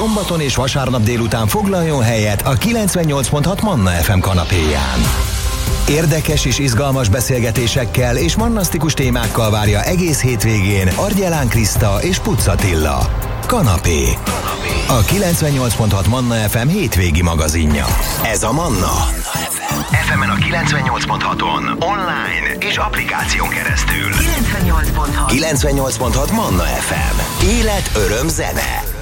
szombaton és vasárnap délután foglaljon helyet a 98.6 Manna FM kanapéján. Érdekes és izgalmas beszélgetésekkel és mannasztikus témákkal várja egész hétvégén Argyelán Kriszta és Pucz Attila. Kanapé. A 98.6 Manna FM hétvégi magazinja. Ez a Manna. FM-en a 98.6-on, online és applikáción keresztül. 98.6 98.6 Manna FM. Élet, öröm, zene.